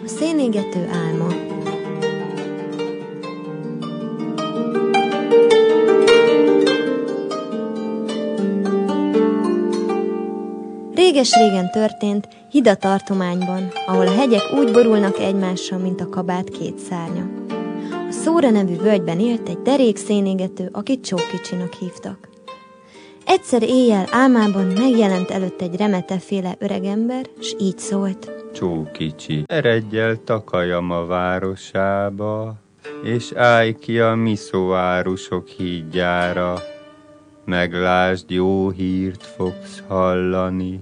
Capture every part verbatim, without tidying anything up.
A szénégető álma. Réges-régen történt Hida tartományban, ahol a hegyek úgy borulnak egymással, mint a kabát két szárnya. A Szóra nevű völgyben élt egy derék szénégető, akit Csókicsinak hívtak. Egyszer éjjel álmában megjelent előtt egy remeteféle öregember, s így szólt: Csókicsi, eredj el Takajama városába, és állj ki a miszóárusok hídjára. Meglásd, jó hírt fogsz hallani.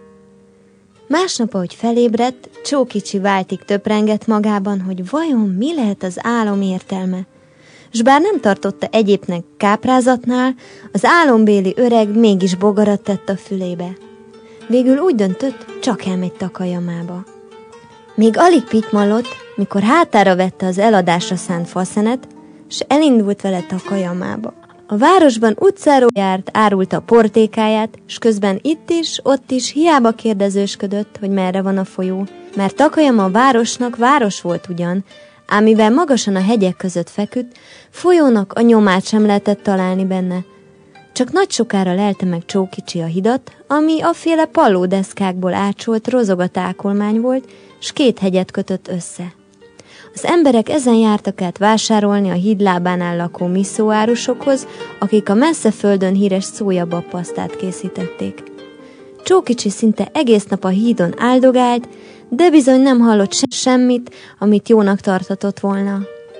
Másnap, ahogy felébredt, Csókicsi váltig töprengett magában, hogy vajon mi lehet az álom értelme. S bár nem tartotta egyébnek káprázatnál, az álombéli öreg mégis bogarat tett a fülébe. Végül úgy döntött, csak elmegy Takajamába. Még alig pitmallott, mikor hátára vette az eladásra szánt faszenet, s elindult vele Takajamába. A városban utcáról járt, árulta a portékáját, s közben itt is, ott is hiába kérdezősködött, hogy merre van a folyó, mert Takajama a városnak város volt ugyan, ám mivel magasan a hegyek között feküdt, folyónak a nyomát sem lehetett találni benne. Csak nagy sokára lelte meg Csókicsi a hidat, ami afféle pallódeszkákból ácsolt rozogatákolmány volt, s két hegyet kötött össze. Az emberek ezen jártak át vásárolni a hídlábánál lakó miszóárusokhoz, akik a messze földön híres szójababpasztát készítették. Csókicsi szinte egész nap a hídon áldogált, de bizony nem hallott se semmit, amit jónak tartatott volna.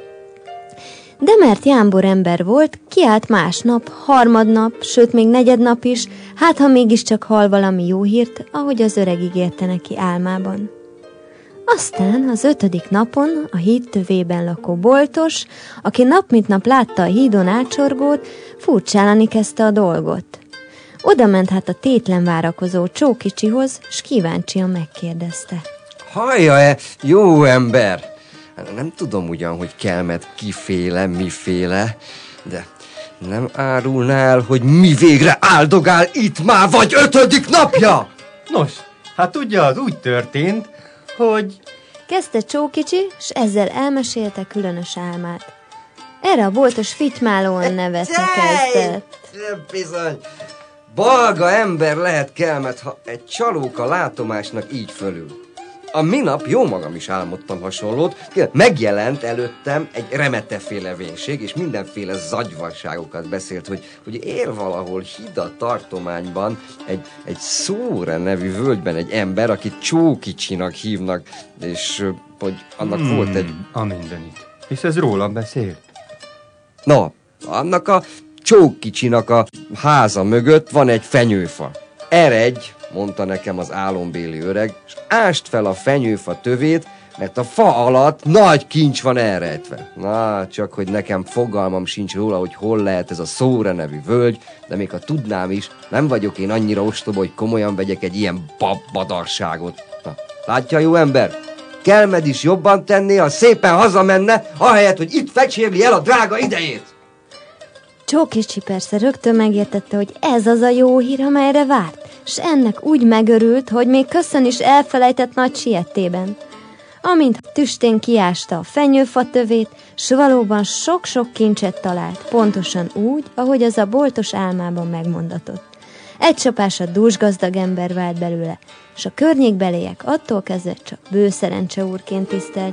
De mert jámbor ember volt, kiállt másnap, harmadnap, sőt még negyednap is, hát ha mégiscsak hall valami jó hírt, ahogy az öreg ígérte neki álmában. Aztán az ötödik napon a híd tövében lakó boltos, aki nap mint nap látta a hídon ácsorgót, furcsálani kezdte a dolgot. Oda ment hát a tétlen várakozó Csókicsihoz, s kíváncsian megkérdezte. Hallja-e, jó ember? Nem tudom ugyan, hogy kelmed kiféle, miféle, de nem árulnál, hogy mi végre áldogál itt már vagy ötödik napja? Nos, hát tudja, az úgy történt, hogy... Kezdte Csókicsi, s ezzel elmesélte különös álmát. Erre a boltos fitymálóan nevetni kezdett. Bizony, balga ember lehet kelmed, ha egy csalóka látomásnak így fölül. A minap jó magam is álmodtam hasonlót, megjelent előttem egy remeteféle vénység, és mindenféle zagyvarságokat beszélt, hogy, hogy él valahol Hida tartományban egy, egy Szóra nevű völgyben egy ember, akit Csókicsinak hívnak, és hogy annak hmm, volt egy... A mindenit. Hisz ez rólam beszél. No, annak a Csókicsinak a háza mögött van egy fenyőfa. Eredj, mondta nekem az álombéli öreg, és ást fel a fenyőfa tövét, mert a fa alatt nagy kincs van elrejtve. Na, csak hogy nekem fogalmam sincs róla, hogy hol lehet ez a Szóra nevű völgy, de még ha tudnám is, nem vagyok én annyira ostoba, hogy komolyan vegyek egy ilyen badarságot. Na, látja, jó ember? Kelmed is jobban tenné, ha szépen hazamenne, ahelyett, hogy itt fecsérli el a drága idejét. Csókicsi persze rögtön megértette, hogy ez az a jó hír, amelyre várt, s ennek úgy megörült, hogy még köszön is elfelejtett nagy siettében. Amint tüstén kiásta a fenyőfa tövét, s valóban sok-sok kincset talált, pontosan úgy, ahogy az a boltos álmában megmondatott. Egy csapásra dúsgazdag ember vált belőle, s a környékbeliek attól kezdve csak bő szerencseúrként tisztelt,